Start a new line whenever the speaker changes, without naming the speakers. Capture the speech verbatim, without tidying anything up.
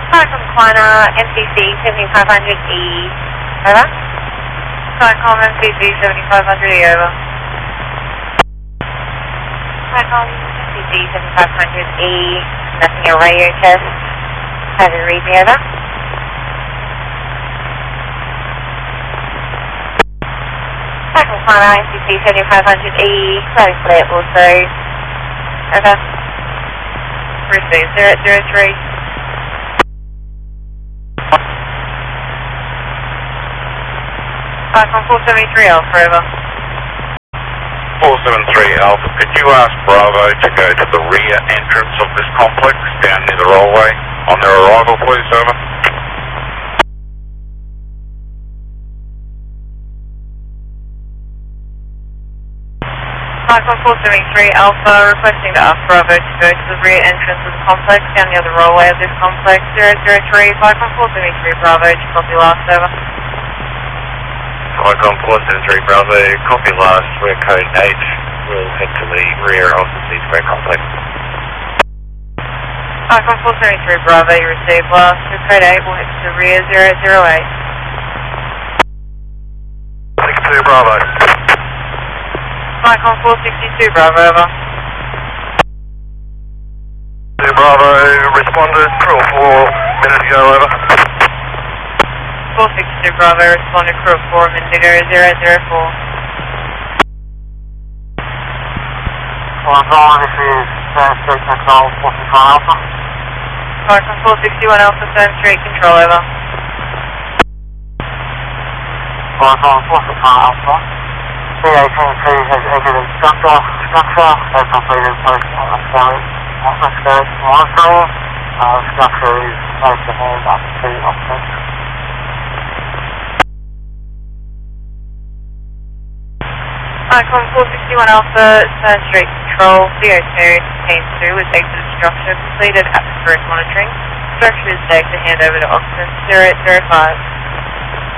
Hi from Quina, M C C seventy-five hundred E, over. Hi, M C C seventy-five hundred E, over. Hi, M C C seventy-five hundred E, nothing your radio test. Have you read me over? Hi from Quina, M C C seventy-five hundred E, loading clear also, over. Receive zero zero three. Hi from four seventy-three Alpha, over.
four seven three Alpha, could you ask Bravo to go to the rear entrance of this complex down near the rollway on their arrival, please, over?
Hi from four seventy-three Alpha, requesting to ask Bravo to go to the rear entrance of the complex down near the rollway of this complex, zero zero three. Hi from four seventy-three Bravo, to copy last, over.
Icon four seven three Bravo, copy last, we're code eight, we'll head to the rear of the C-Square complex.
Icon four seventy-three Bravo, you received last, we're code eight, we'll head to the rear zero zero eight.
sixty-two Bravo.
Icon four sixty-two Bravo, over.
two Bravo, responded, crew four, minute ago, over.
four sixty-two Bravo, responded crew four, Indigo zero zero four.
Control, this is Stone Street Control, four sixty-one Alpha.
Icon four sixty-one Alpha, Stone Street, control, over.
Control, four sixty-one Alpha. B eighteen C has exited structure, structure, they completed post atmospheric, atmospheric monitoring. Uh, structure is close to hand up to options.
Icon four sixty-one Alpha, Stone Street Control, C O two, Team two with exit structure, completed atmospheric monitoring. Structure is safe to hand over to Oxford zero zero five.